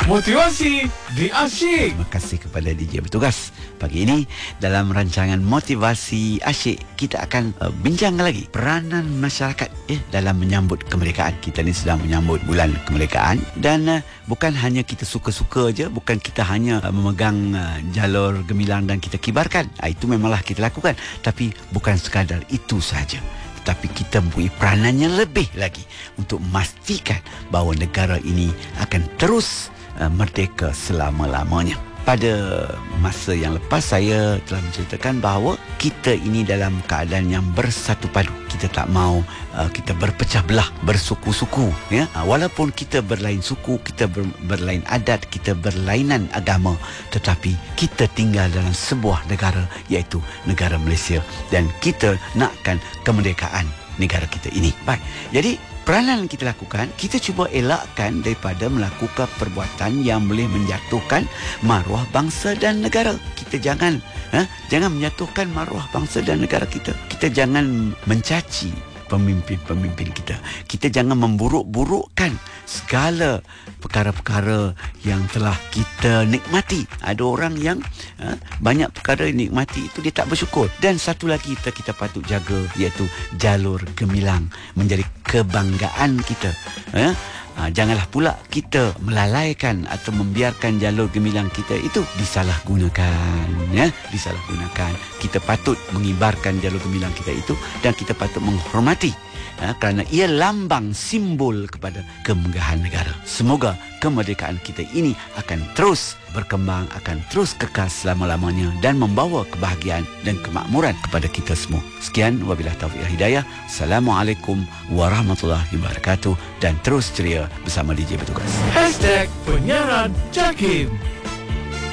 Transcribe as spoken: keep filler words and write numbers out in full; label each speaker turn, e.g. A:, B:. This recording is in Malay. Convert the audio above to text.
A: Motivasi di Asyik.
B: Terima kasih kepada D J bertugas. Pagi ini dalam rancangan Motivasi Asyik, kita akan uh, bincang lagi peranan masyarakat eh, dalam menyambut kemerdekaan. Kita ni sedang menyambut bulan kemerdekaan dan uh, bukan hanya kita suka-suka je, bukan kita hanya uh, memegang uh, jalur gemilang dan kita kibarkan. Uh, itu memanglah kita lakukan, tapi bukan sekadar itu sahaja. Tapi kita mempunyai peranan yang lebih lagi untuk memastikan bahawa negara ini akan terus uh, merdeka selama-lamanya. Pada masa yang lepas saya telah menceritakan bahawa kita ini dalam keadaan yang bersatu padu. Kita tak mau uh, kita berpecah belah, bersuku-suku, ya. Uh, walaupun kita berlain suku, kita ber, berlain adat, kita berlainan agama, tetapi kita tinggal dalam sebuah negara, iaitu negara Malaysia, dan kita nakkan kemerdekaan negara kita ini. Baik. Jadi peranan yang kita lakukan, kita cuba elakkan daripada melakukan perbuatan yang boleh menjatuhkan maruah bangsa dan negara. Kita jangan ha, jangan menjatuhkan maruah bangsa dan negara kita. Kita jangan mencaci pemimpin-pemimpin kita. Kita jangan memburuk-burukkan segala perkara-perkara yang telah kita nikmati. Ada orang yang ha, banyak perkara nikmati itu dia tak bersyukur. Dan satu lagi kita, kita patut jaga, iaitu jalur gemilang menjadi kebanggaan kita. Ha? Ha, janganlah pula kita melalaikan atau membiarkan jalur gemilang kita itu disalahgunakan, ya, disalahgunakan. Kita patut mengibarkan jalur gemilang kita itu dan kita patut menghormati, ha, kerana ia lambang simbol kepada kemegahan negara. Semoga kemerdekaan kita ini akan terus berkembang, akan terus kekal selama-lamanya dan membawa kebahagiaan dan kemakmuran kepada kita semua. Sekian, wabillahi taufiq wal hidayah. Assalamualaikum warahmatullahi wabarakatuh, dan terus ceria bersama D J bertugas.
A: Hashtag Penyiaran Jakim.